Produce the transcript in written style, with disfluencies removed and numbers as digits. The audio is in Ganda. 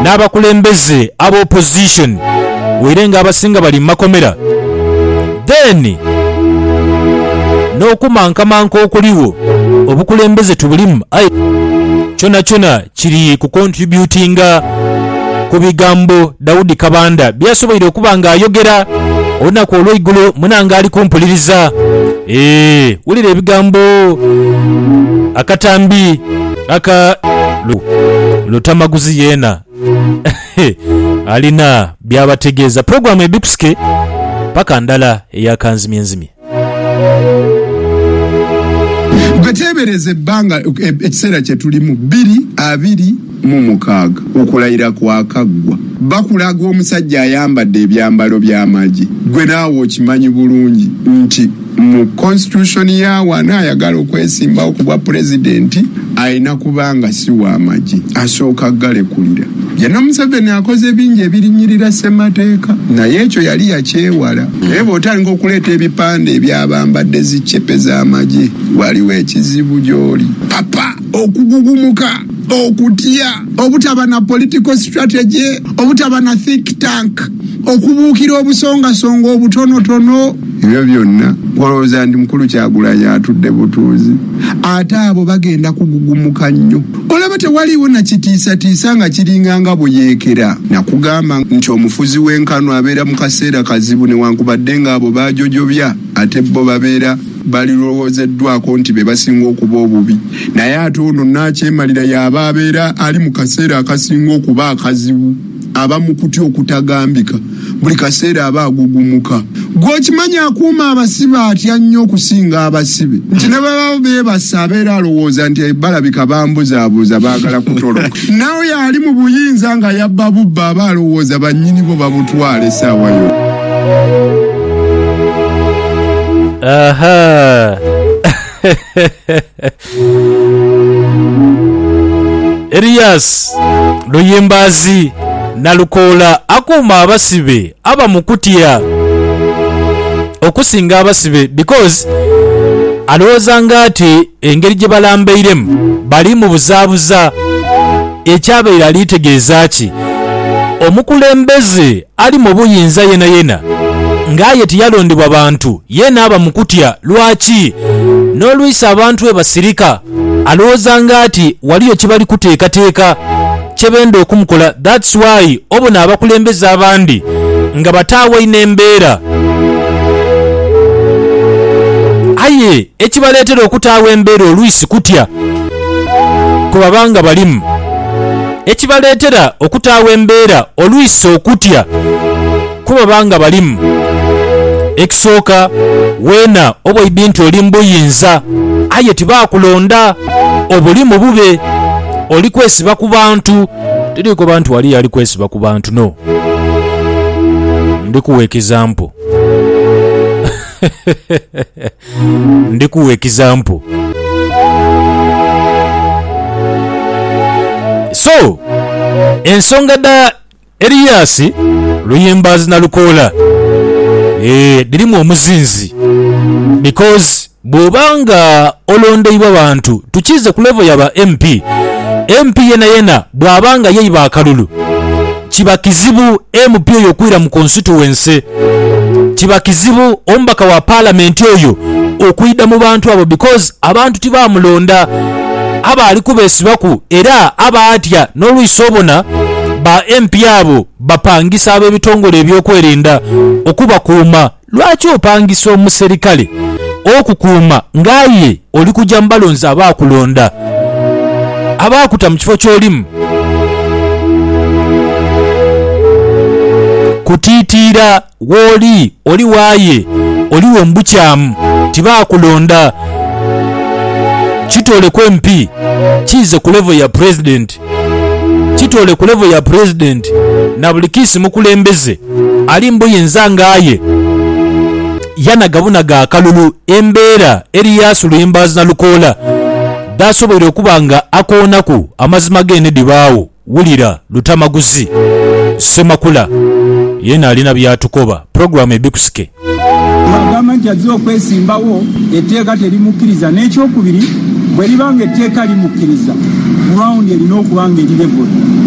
n'abakulembeze aba opposition werenga abasinga bali makomera then n'okumankamanka okuliwo obukulembeze tubulimu kyona kiri ku contributinga ku bigambo Daudi Kabanda byasoboire okuba nga ayogera olunaku olw'eiggulo munanga ali kumpuliriza wulira ebigambo akatambi aka Lutamaguzi yena alina byabategeeza programu ebikuske paka ndala eyakanzimyenzimye ugatebereze ebbanga ekiseera kye tulimu 2026 okulayira kwakaggwa bakulaga omusajja ayambadde ebyambalo by'amagye gwe naawe okimanyi bulungi nti mu constitution yawana ayagala okwesimbawo ku bwa pulezidenti ayina kubanga si w'amagye asooka galekulira Jana Museveni akoze bingi ebirinyirira ssemateeka naye ekyo yali yakyewala naye bw'otandika okuleeta ebipande ebyabambadde zicepe z'amagye waliwo ekizibu gy'oli papa okugugumuka okutya obutaba na political strategy obutaba na think tank okubuukira obusongasonga obutonotono ebyo byonna walowooza ndi mukulu Kyagulanyi atudde butuuzi ate abo bagenda kugugumuka nnyo olaba tewaliwo na kitiisatiisa nga kiringanga buyeekera nakugamba nti omufuzi w'enkano abeera mu kaseera kazibu newankubadde ng'abo baajojobya ate bo babeera balirowoozeddwako nti be basinga okuba obubi naye ate ono nakyemalira y'aba abeera ali mu kaseera akasinga okuba akazibu aba mu kutya okutagambika buli kaseera aba agugumuka gw'okimanya akuuma abasibe atya nnyo okusinga abasibe nti ne baba beebasa abeera alowooza nti balabika bambuzaabuuza baagala kutoloka nawe yali mu buyinza nga yabba bubba aba alowooza bannyini bo babutwala essaawa yo. Erias Luyimbazi Nalukoola akuuma abasibe aba mukutya okusinga abasibe because alowooza ng'ati engeri gye balambairemu bali mu buzaabuza ekyabeera alitegeeza ki omukulembeze ali mu buyinza yena ng'aye tiyalondebwa bantu yena aba mukutya lwaki n'olwisa abantu we basirika alowooza ng'ati waliyo kibali kuteekateeka kyebenda okumukola that's why obona abakulembeze abandi nga bataawa ina embeera aye ekibaleetera okutaawa embeera olwisi kutya kubabanga balimu ekibaleetera okutaawa embeera olwisi okutya kubabanga balimu ekisooka weena obwaibi nti oli mbuyinza aye tibaakulonda obulimu bube oli kwesiba ku bantu teriiko bantu wali yali kwesiba ku bantu no ndikuwa example so ensonga da Erias Luyimbazi Nalukoola dirimu omuzinzi because bw'obanga olondeibwa bantu tukize ku level yaba MP yena bw'abanga yeyiba akalulu kiba kizibu MP oyo okwira mu constituency kiba kizibu ombaka wa parliament oyo okwida mu bantu abo because abantu tibamulonda aba ali kubesibaku era aba atya n'olwisi obona ba MP abo bapangisa ab'ebitongole ebyokwerinda okubakuuma lwaki opangisa omuserikale okukuuma ng'aye oli kujja mbalonzi abaakulonda abaakuta mu kifo ky'olimu kutiitiira w'oli oli waaye oliwo mbukyamu tibaakulonda kitole ku MP kize ku level ya president kitole ku level ya president na buli kisi mukulembeze ali mbuyinza ng'aye yanagabunaga akalulu embeera Erias Luyimbazi Nalukoola dasoboire okuba nga akoonaku amazima g'ene dibaawo wulira Lutamaguzi Semakula yena alina byatukoba programu ebikusike agamba nti azze okwesimbawo etteeka terimukkiriza n'ekyokubiri bwe libanga etteeka limukkiriza round erina okuba nga eri level